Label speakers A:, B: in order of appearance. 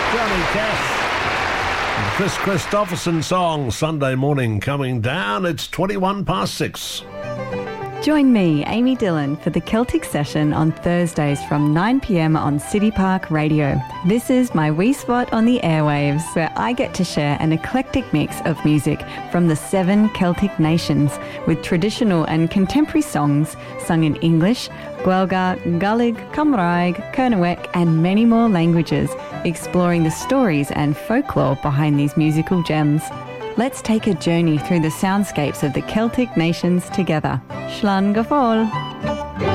A: Johnny Cash. Chris Christopherson song, Sunday morning coming down. It's 6:21.
B: Join me, Amy Dillon, for the Celtic Session on Thursdays from 9 p.m. on City Park Radio. This is my wee spot on the airwaves, where I get to share an eclectic mix of music from the 7 Celtic nations, with traditional and contemporary songs sung in English, Guelga, Gaelic, Cymraeg, Kernewek, and many more languages, exploring the stories and folklore behind these musical gems. Let's take a journey through the soundscapes of the Celtic nations together. Slán go fóill.